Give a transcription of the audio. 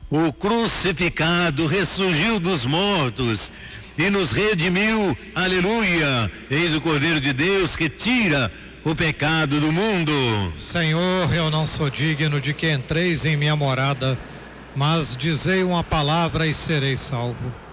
O crucificado ressurgiu dos mortos e nos redimiu. Aleluia! Eis o Cordeiro de Deus que tira o pecado do mundo. Senhor, eu não sou digno de que entreis em minha morada, mas dizei uma palavra e serei salvo.